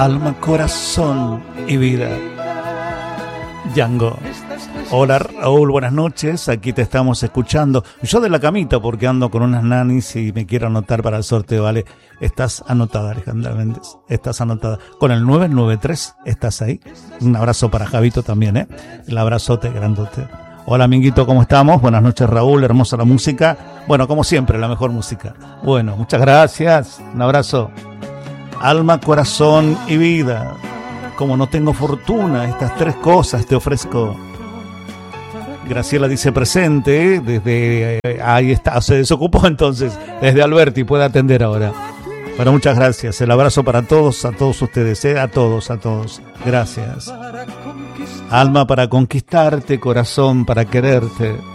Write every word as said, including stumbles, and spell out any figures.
Alma, corazón y vida. Django. Hola Raúl, buenas noches, aquí te estamos escuchando. Yo de la camita porque ando con unas nanis y me quiero anotar para el sorteo, ¿vale? Estás anotada, Alejandra Méndez, estás anotada. Con el nueve nueve tres, ¿estás ahí? Un abrazo para Javito también, ¿eh? El abrazote grandote. Hola, amiguito, ¿cómo estamos? Buenas noches, Raúl, hermosa la música. Bueno, como siempre, la mejor música. Bueno, muchas gracias, un abrazo. Alma, corazón y vida. Como no tengo fortuna, estas tres cosas te ofrezco. Graciela dice presente, desde eh, ahí está, se desocupó entonces, desde Alberti, puede atender ahora. Bueno, muchas gracias, el abrazo para todos, a todos ustedes, eh, a todos, a todos, gracias. Alma para conquistarte, corazón para quererte.